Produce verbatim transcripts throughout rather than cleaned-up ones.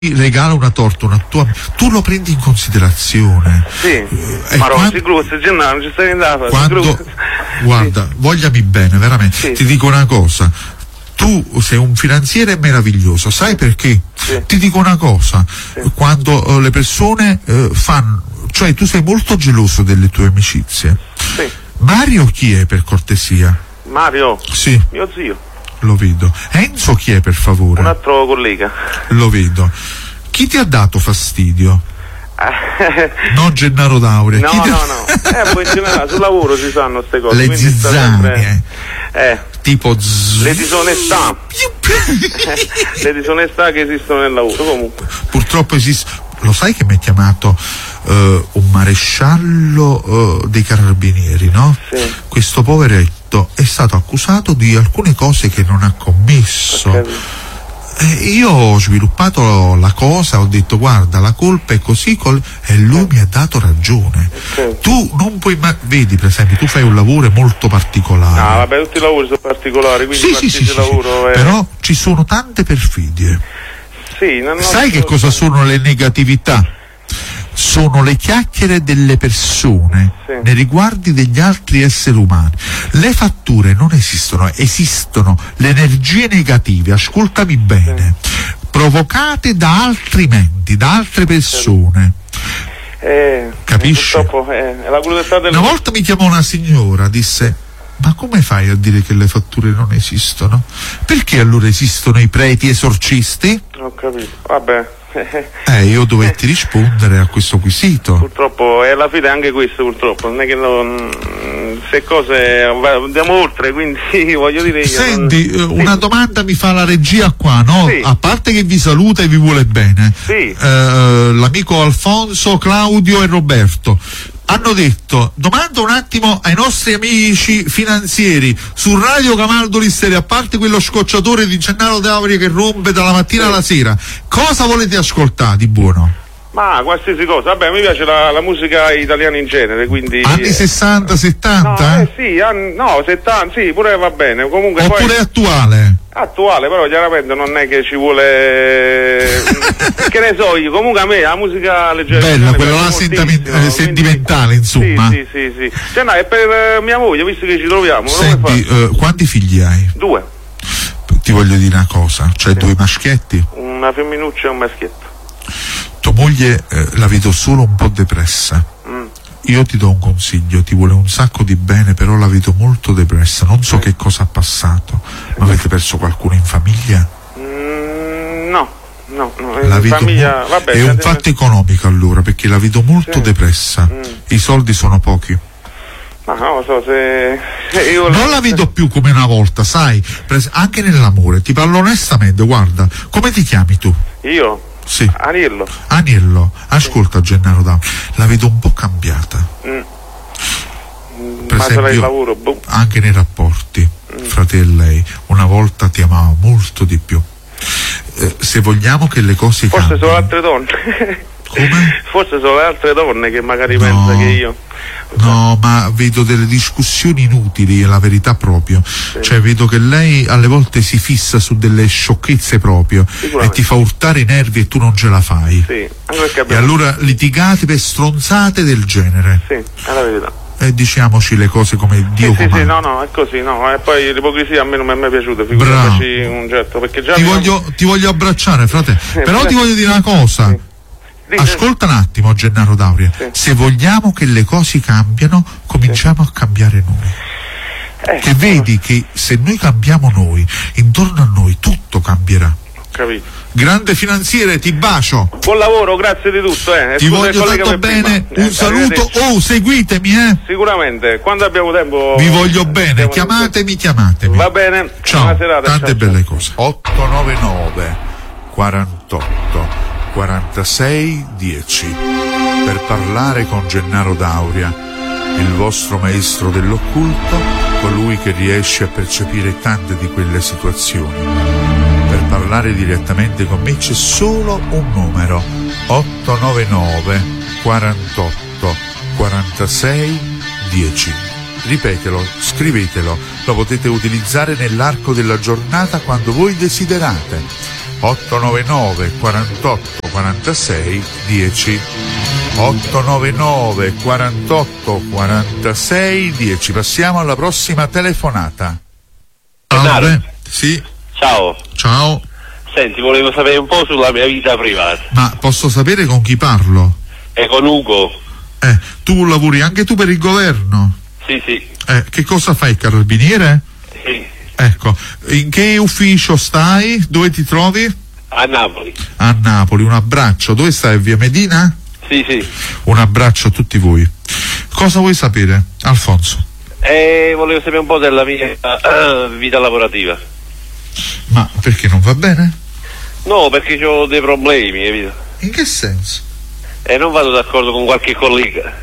regala una torta, una tua, tu lo prendi in considerazione. Sì, eh, ma quando, si gruzza, non ci stai andando. quando, guarda, sì. vogliami bene, veramente, sì. Ti dico una cosa, tu sei un finanziere meraviglioso, sai perché? Sì. Ti dico una cosa, sì. quando uh, le persone uh, fanno, cioè tu sei molto geloso delle tue amicizie. Sì. Mario chi è, per cortesia? Mario? Sì. Mio zio. Lo vedo. Enzo chi è, per favore? Un altro collega. Lo vedo. Chi ti ha dato fastidio? Non Gennaro D'Auria. No, Chi no, ti... no. Eh, poi in generale sul lavoro si sanno queste cose. Le zizzanie. Sempre... Eh. Tipo zzz... Le disonestà. Le disonestà che esistono nel lavoro, comunque. Purtroppo esiste. Lo sai che mi ha chiamato uh, un maresciallo uh, dei carabinieri, no? Sì. Questo poveretto è stato accusato di alcune cose che non ha commesso. Okay. E io ho sviluppato la cosa, ho detto guarda, la colpa è così, col... e lui mi ha dato ragione. Okay. Tu non puoi ma... vedi, per esempio, tu fai un lavoro molto particolare. Ah, vabbè, tutti i lavori sono particolari, quindi sì, sì, sì, sì, lavoro sì. È... Però ci sono tante perfidie. Sì, non ho... Sai che cosa sono le negatività? Sono le chiacchiere delle persone, sì, nei riguardi degli altri esseri umani. Le fatture non esistono, esistono le energie negative, ascoltami bene, sì, provocate da altri menti, da altre persone. Eh, Capisci? Purtroppo eh, è la crudeltà del... Una volta mi chiamò una signora, disse: ma come fai a dire che le fatture non esistono? Perché allora esistono i preti esorcisti? Ho capito, vabbè. Eh, io dovetti rispondere a questo quesito. Purtroppo, e alla fine anche questo purtroppo, non è che non, se cose andiamo oltre, quindi voglio dire... Senti, non... una sì. domanda mi fa la regia qua, no? Sì. A parte che vi saluta e vi vuole bene, sì, eh, l'amico Alfonso, Claudio e Roberto hanno detto: domando un attimo ai nostri amici finanzieri su Radio Camaldoli Stereo, a parte quello scocciatore di Gennaro D'Auria che rompe dalla mattina, sì, alla sera, cosa volete ascoltare di buono? Ma qualsiasi cosa, vabbè, mi piace la, la musica italiana in genere, quindi... Anni eh, sessanta, settanta? No, eh, sì, anni, no, settanta, sì, pure va bene, comunque... Oppure poi... attuale? Attuale, però chiaramente non è che ci vuole... che ne so io, comunque a me la musica leggera... Bella, quella là sentiment- sentimentale, insomma. Sì, sì, sì, sì. Cioè no, è per uh, mia moglie, visto che ci troviamo. Senti, uh, quanti figli hai? Due. Ti voglio dire una cosa, cioè sì, due maschietti? Una femminuccia e un maschietto. Tua moglie eh, la vedo solo un po' depressa. Mm. Io ti do un consiglio, ti vuole un sacco di bene, però la vedo molto depressa. Non so, sì, che cosa ha passato. Sì. Ma avete perso qualcuno in famiglia? Mm, no, no, no. La in vedo famiglia, mo- vabbè, è un fatto economico allora, perché la vedo molto, sì, depressa. Mm. I soldi sono pochi. Ma non lo so, se... Io non la vedo più come una volta, sai? Anche nell'amore, ti parlo onestamente, guarda, come ti chiami tu? Io? Sì. Aniello. Aniello, ascolta, sì, Gennaro D'Auria, la vedo un po' cambiata. Mm. Per Ma esempio, sarà il lavoro, boh, anche nei rapporti, mm, fra te e lei, una volta ti amava molto di più. Eh, se vogliamo che le cose forse cambino... sono altre donne. Come? Forse sono le altre donne che magari no, pensa che io... No, ma vedo delle discussioni inutili, è la verità proprio. Sì. Cioè vedo che lei alle volte si fissa su delle sciocchezze proprio e ti fa urtare i nervi e tu non ce la fai. Sì, anche perché abbiamo... E allora litigate per stronzate del genere. Sì, è la verità. E diciamoci le cose come Dio sì, comanda. Sì, sì, no, no, è così, no. E poi l'ipocrisia a me non mi è mai piaciuta, figuriamoci un getto, perché già... Ti, abbiamo... voglio, ti voglio abbracciare, frate, però ti voglio dire una cosa. Sì. Ascolta un attimo, Gennaro D'Auria, sì, se vogliamo che le cose cambiano, cominciamo, sì, a cambiare noi. Eh, che vedi che se noi cambiamo noi, intorno a noi tutto cambierà. Capito. Grande finanziere, ti bacio. Buon lavoro, grazie di tutto. Eh. Ti Scusa, voglio tanto bene, prima. un eh, saluto. Oh, seguitemi, eh. Sicuramente, quando abbiamo tempo. Vi voglio bene, chiamatemi, chiamatemi. Va bene. Ciao, buona serata, tante ciao, belle ciao. cose. otto nove nove quarantotto quarantasei dieci per parlare con Gennaro D'Auria, il vostro maestro dell'occulto, colui che riesce a percepire tante di quelle situazioni. Per parlare direttamente con me c'è solo un numero: otto nove nove quarantotto quarantasei dieci. Ripetelo, scrivetelo, lo potete utilizzare nell'arco della giornata quando voi desiderate. otto nove nove quarantotto quarantasei dieci. otto nove nove quarantotto quarantasei dieci. Passiamo alla prossima telefonata. Salve. Sì. Ciao. Ciao. Senti, volevo sapere un po' sulla mia vita privata. Ma posso sapere con chi parlo? È con Ugo. Eh, tu lavori anche tu per il governo? Sì, sì. Eh, che cosa fai, carabiniere? Sì. Ecco, in che ufficio stai? Dove ti trovi? A Napoli. A Napoli, un abbraccio. Dove stai, via Medina? Sì, sì. Un abbraccio a tutti voi. Cosa vuoi sapere, Alfonso? Eh, volevo sapere un po' della mia uh, vita lavorativa. Ma perché non va bene? No, perché ho dei problemi, capito? In che senso? E non vado d'accordo con qualche collega.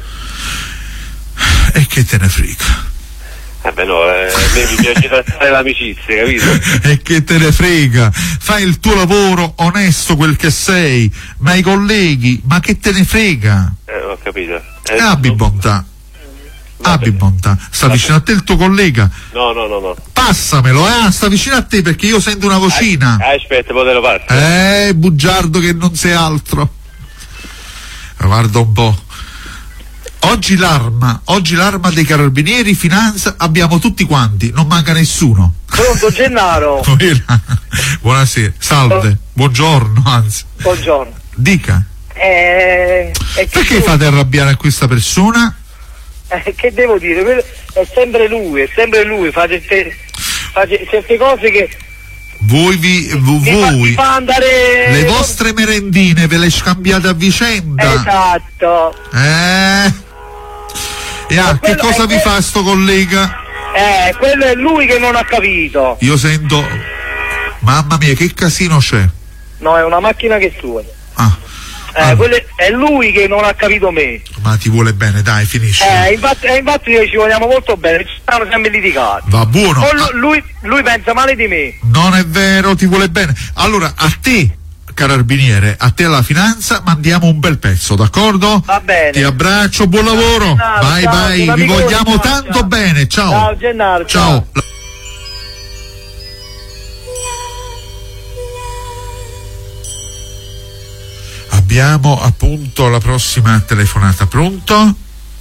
E che te ne frega? Eh beh no, eh, a me mi piace trattare l'amicizia, capito? E che te ne frega? Fai il tuo lavoro onesto, quel che sei, ma i colleghi, ma che te ne frega? Eh, ho capito. Eh, Abbi bontà. Abbi bontà. Sta vicino a te il tuo collega? No, no, no, no. Passamelo, eh? Sta vicino a te perché io sento una vocina. Eh, aspetta, poi te lo passo. Eh, bugiardo che non sei altro. Guarda un po'. Oggi l'arma, oggi l'arma dei carabinieri, finanza, abbiamo tutti quanti, non manca nessuno. Pronto, Gennaro? Buonasera, salve, buongiorno, anzi. Buongiorno. Dica. Eh, è che Perché tu- fate arrabbiare a questa persona? eh, che devo dire? Quello- È sempre lui, è sempre lui, fa certe, fa ce- certe cose che Voi, vi, v- mi fa, mi voi fa andare... le vostre merendine ve le scambiate a vicenda. Esatto. Eh? E ah, Ma che quello cosa è vi que- fa sto collega? Eh, quello è lui che non ha capito. Io sento, mamma mia, che casino c'è. No, è una macchina che è sua. Ah, Eh, ah, quello è, è lui che non ha capito me. ma ti vuole bene, dai, finisci. Eh, infatti, eh, infatti noi ci vogliamo molto bene, ci stanno sempre litigati. Va buono. Poi Ah, lu- lui, lui pensa male di me. non è vero, ti vuole bene. Allora, a te, carabiniere, a te alla finanza, mandiamo un bel pezzo, d'accordo? Va bene. Ti abbraccio, buon lavoro. Gennaro, Vai, ciao, vai, un vi amico, vogliamo ciao, tanto ciao. bene. Ciao. Ciao Gennaro, ciao. Ciao. Abbiamo appunto la prossima telefonata. Pronto?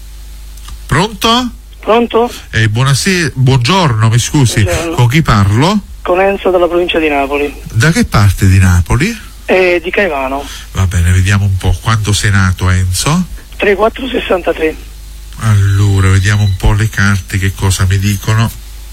Pronto? Pronto? Eh, buonasera, buongiorno, mi scusi. Buongiorno. Con chi parlo? Con Enzo della provincia di Napoli. Da che parte di Napoli? Eh, di Caivano. Va bene, vediamo un po'. Quando sei nato, Enzo? trentaquattro sessantatré. Allora, vediamo un po' le carte, che cosa mi dicono.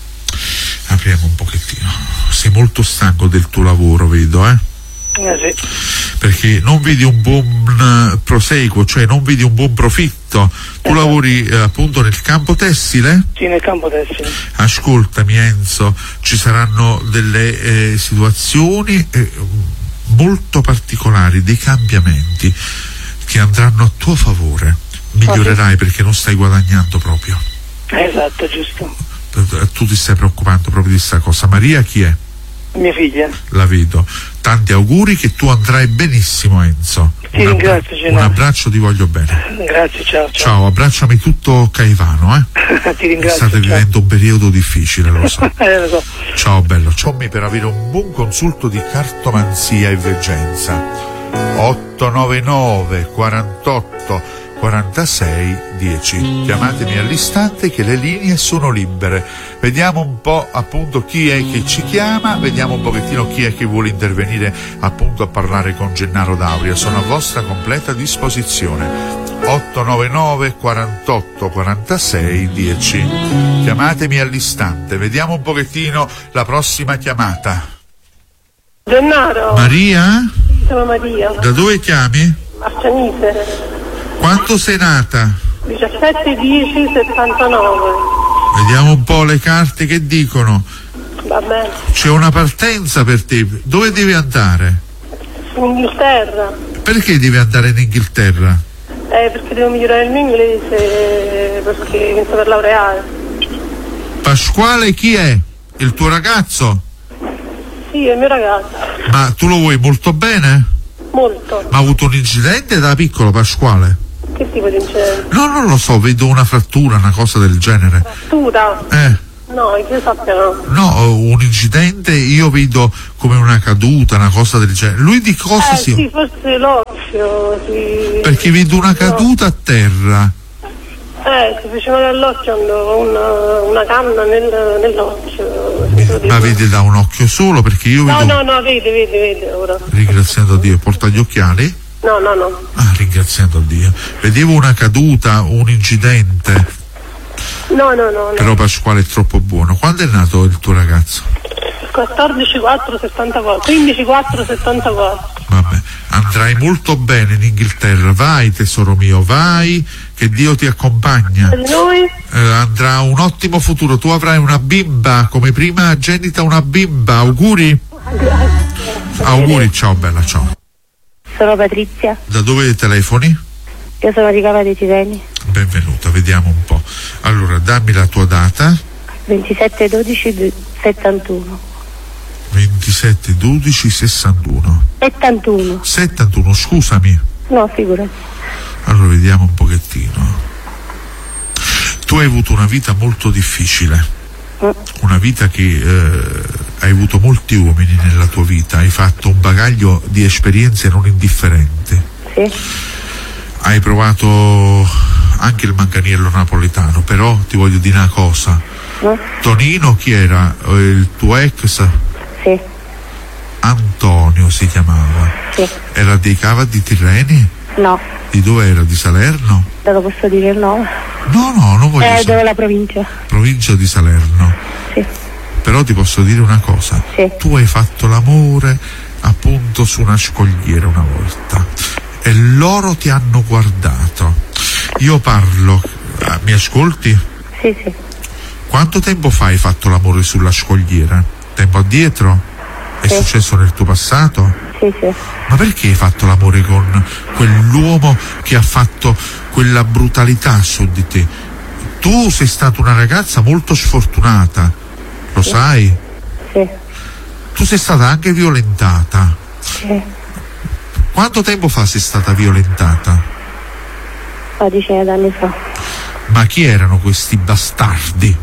Apriamo un pochettino. Sei molto stanco del tuo lavoro, vedo, eh? Eh sì. Perché non vedi un buon eh, proseguo, cioè non vedi un buon profitto. Tu Esatto. lavori eh, appunto nel campo tessile? Sì, nel campo tessile. Ascoltami Enzo, ci saranno delle eh, situazioni eh, molto particolari, dei cambiamenti che andranno a tuo favore. Migliorerai perché non stai guadagnando proprio. Esatto, giusto. Eh, Tu ti stai preoccupando proprio di sta cosa. Maria chi è? Mia figlia. La vedo. Tanti auguri, che tu andrai benissimo, Enzo. Ti Un abbra- ringrazio, Gennaro. Un abbraccio, ti voglio bene. Grazie, ciao. Ciao. Ciao, abbracciami tutto Caivano, eh. Ti ringrazio. State ciao. vivendo un periodo difficile, lo so. Eh, lo so. Ciao bello, ciao per avere un buon consulto di cartomanzia e veggenza. otto nove nove quarantotto quarantasei dieci. Chiamatemi all'istante che le linee sono libere. Vediamo un po' appunto chi è che ci chiama, vediamo un pochettino chi è che vuole intervenire appunto a parlare con Gennaro D'Auria. Sono a vostra completa disposizione. otto nove nove quarantotto quarantasei dieci. Chiamatemi all'istante. Vediamo un pochettino la prossima chiamata. Gennaro, Maria? sono Maria, Da dove chiami? Marcianise, Quanto sei nata? diciassette dieci settantanove. Vediamo un po' le carte che dicono. Va bene. C'è una partenza per te. Dove devi andare? In Inghilterra, Perché devi andare in Inghilterra? eh, perché devo migliorare il mio inglese, perché inizio per laureare. Pasquale chi è? Il tuo ragazzo? Sì, è il mio ragazzo, Ma tu lo vuoi molto bene? molto. Ma ha avuto un incidente da piccolo, Pasquale? Che tipo di incidente? No, non lo so, vedo una frattura, una cosa del genere. Tuta? Eh, No, che io sappia no. No, un incidente io vedo come una caduta, una cosa del genere. Lui di cosa Eh si... sì, forse l'occhio, sì. Perché vedo una caduta a terra. Eh, si faceva nell'occhio una, una canna nel, nell'occhio. Ma vede da un occhio solo? Perché io No, vedo... no, no, vede, vede, vede ora. Ringraziando Dio, porta gli occhiali? No, no, no. Ah, ringraziando Dio. Vedevo una caduta, un incidente. No, no, no, no. Però Pasquale è troppo buono. Quando è nato il tuo ragazzo? quattordici quattro settantaquattro, quindici quattro settantaquattro. Vabbè, andrai molto bene in Inghilterra. Vai tesoro mio, vai, che Dio ti accompagna. Per noi? Eh, andrà un ottimo futuro. Tu avrai una bimba, come prima genita una bimba. Auguri. Grazie. Auguri, ciao bella, ciao. Sono Patrizia. Da dove telefoni? Io sono di Cava dei Tirreni. Benvenuta, vediamo un po'. Allora, dammi la tua data. ventisette dodici settantuno. ventisette dodici sessantuno. settantuno. settantuno, scusami. No, figurati. Allora, vediamo un pochettino. Tu hai avuto una vita molto difficile. Mm. Una vita che eh, hai avuto molti uomini nella tua vita. Hai fatto un bagaglio di esperienze non indifferenti. Sì. Hai provato anche il manganiello napoletano, però ti voglio dire una cosa. Mm. Tonino chi era? Il tuo ex? Sì. Antonio si chiamava. Sì. Era dei Cava di Tirreni? No. Di dove era? Di Salerno? Te lo posso dire il nome? No, no, non voglio Eh, sapere. dove la provincia? Provincia di Salerno. Sì. Però ti posso dire una cosa. Sì. Tu hai fatto l'amore appunto su una scogliera una volta e loro ti hanno guardato. Io parlo, ah, mi ascolti? Sì, sì. Quanto tempo fa hai fatto l'amore sulla scogliera? Tempo addietro? È Sì. successo nel tuo passato? Sì, sì. Ma perché hai fatto l'amore con quell'uomo che ha fatto quella brutalità su di te? Tu sei stata una ragazza molto sfortunata, lo Sì. sai? Sì. Tu sei stata anche violentata. Sì. Quanto tempo fa sei stata violentata? Una decina d'anni fa. Ma chi erano questi bastardi?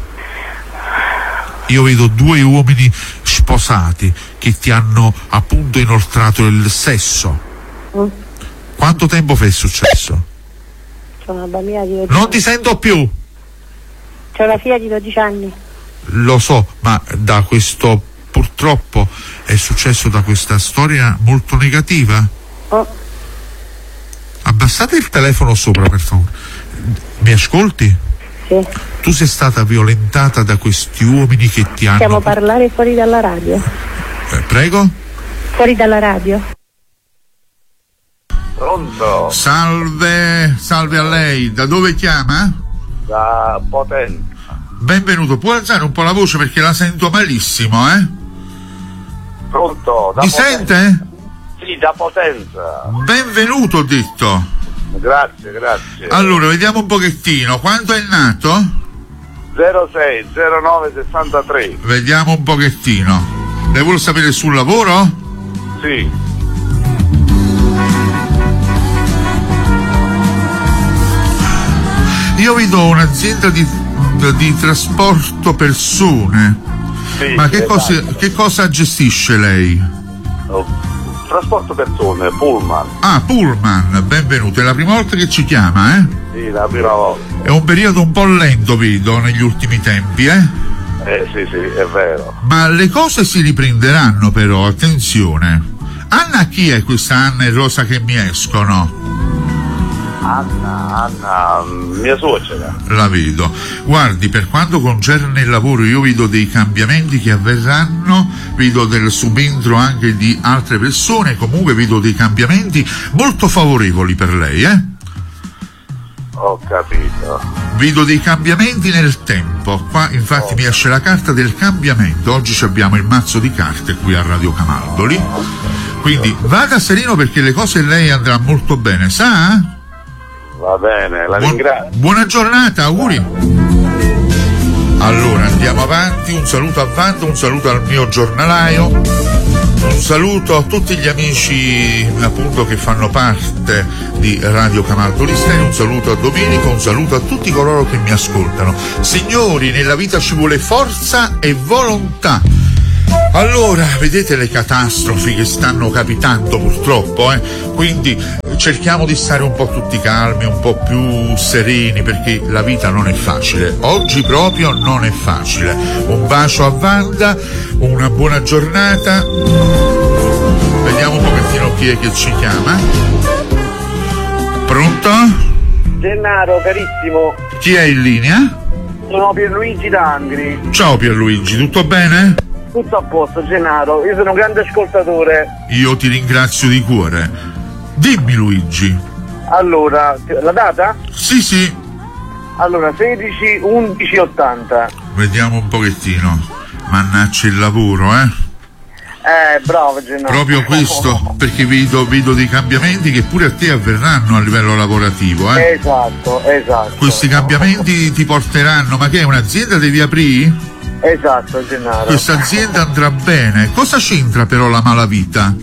Io vedo due uomini sposati che ti hanno appunto inoltrato il sesso. Mm. Quanto tempo fa è successo? C'ho una bambina di dodici Non anni. ti sento più. C'ho una figlia di dodici anni. Lo so, ma da questo purtroppo è successo da questa storia molto negativa. Oh. Abbassate il telefono sopra, per favore. Mi ascolti? Sì. Tu sei stata violentata da questi uomini che ti hanno... Possiamo parlare fuori dalla radio? Eh, prego? Fuori dalla radio? Pronto? Salve, salve a lei. Da dove chiama? Da Potenza. Benvenuto. Può alzare un po' la voce perché la sento malissimo, eh? Pronto? Da Mi Potenza. sente? Sì, da Potenza. Benvenuto, ho detto. Grazie, grazie. Allora, vediamo un pochettino. Quando è nato? zero sei zero nove sessantatré. Vediamo un pochettino. Lei vuole sapere sul lavoro? Sì. Io vedo un'azienda di, di trasporto persone. Sì, Ma che, esatto. cosa, che cosa gestisce lei? Oh, trasporto persone, pullman. Ah, Pullman, benvenuto. È la prima volta che ci chiama, eh? Sì, la prima volta. È un periodo un po' lento, vedo, negli ultimi tempi, eh? Eh sì, sì, è vero. Ma le cose si riprenderanno però, attenzione. Anna chi è questa Anna e Rosa che mi escono? Anna, Anna, mia suocera. La vedo. Guardi, per quanto concerne il lavoro io vedo dei cambiamenti che avverranno, vedo del subentro anche di altre persone, comunque vedo dei cambiamenti molto favorevoli per lei, eh? Ho capito. Vedo dei cambiamenti nel tempo. Qua infatti mi esce la carta del cambiamento. Oggi ci abbiamo il mazzo di carte qui a Radio Camaldoli. Quindi vada sereno perché le cose lei andrà molto bene, sa? Va bene, la Buon- ringrazio. buona giornata, auguri. Allora andiamo avanti, un saluto a Vando, un saluto al mio giornalaio, un Un saluto a tutti gli amici appunto che fanno parte di Radio Camaldoli Stereo, un saluto a Domenico, un saluto a tutti coloro che mi ascoltano. Signori, nella vita ci vuole forza e volontà. Allora, vedete le catastrofi che stanno capitando purtroppo, eh? Quindi cerchiamo di stare un po' tutti calmi, un po' più sereni, perché la vita non è facile. Oggi proprio non è facile. Un bacio a Wanda, una buona giornata. Vediamo un pochettino chi è che ci chiama. Pronto? Gennaro, carissimo. Chi è in linea? Sono Pierluigi D'Angri. Ciao Pierluigi, tutto bene? Tutto a posto, Gennaro. Io sono un grande ascoltatore. Io ti ringrazio di cuore. Dimmi Luigi. Allora, la data? Sì, sì. Allora, sedici undici ottanta. Vediamo un pochettino. Mannaggia il lavoro, eh? Eh, bravo Gennaro. Proprio questo, perché vedo, vedo dei cambiamenti che pure a te avverranno a livello lavorativo, eh? Esatto, esatto. Questi cambiamenti ti porteranno, ma che è un'azienda devi aprire? Esatto, Gennaro. Questa azienda andrà bene. Cosa c'entra però la malavita?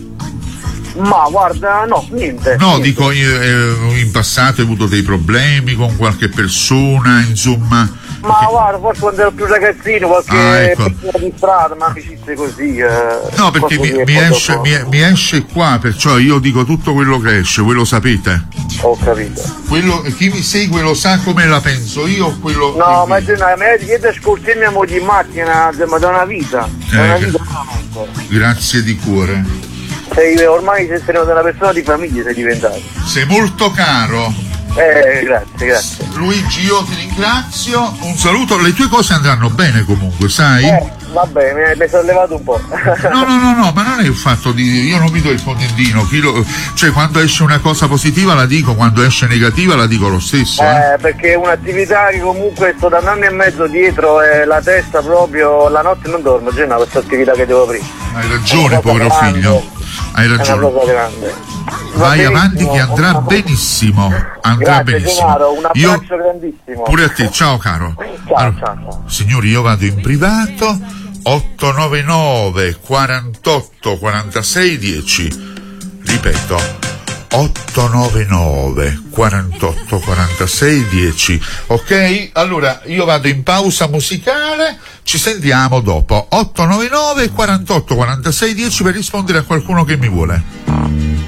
Ma guarda, no, niente. No, niente. dico, eh, in passato hai avuto dei problemi con qualche persona, insomma. Ma perché... guarda, forse quando ero più ragazzino, qualche Ah, ecco. persona di strada, ma amicizie così. Eh, No, perché mi, mi, esce, mi, mi esce qua, perciò io dico tutto quello che esce, voi lo sapete. Ho capito. Quello, chi mi segue lo sa come la penso io, quello. No, che ma vi- Gennaro, io ti ascolti mia moglie in macchina da da una vita. Da una Eh, vita veramente. Grazie di cuore. Sei, ormai sei, sei una persona di famiglia, sei diventato. Sei molto caro. Eh, grazie, grazie. Luigi, io ti ringrazio. Un saluto, le tue cose andranno bene comunque, sai? Eh, vabbè, mi hai mi hai sollevato un po'. No, no, no, no, ma non è il fatto di. Io non mi do il contentino. Chi lo... Cioè, quando esce una cosa positiva la dico, quando esce negativa la dico lo stesso. Eh? Eh, perché è un'attività che comunque sto da un anno e mezzo dietro e la testa proprio, la notte non dormo, Gennaro, questa attività che devo aprire. Hai È ragione, una cosa povero grande. figlio. Hai È una ragione. cosa grande. Va Vai benissimo. avanti che andrà benissimo. Andrà Grazie, benissimo. Gennaro, un Io abbraccio grandissimo. pure a te, ciao caro. Ciao, Allora, ciao, ciao. signori, io vado in privato. otto nove nove quarantotto quarantasei dieci. Ripeto, otto nove nove quarantotto quarantasei dieci. Ok? Allora io vado in pausa musicale, ci sentiamo dopo. otto nove nove quarantotto quarantasei dieci per rispondere a qualcuno che mi vuole.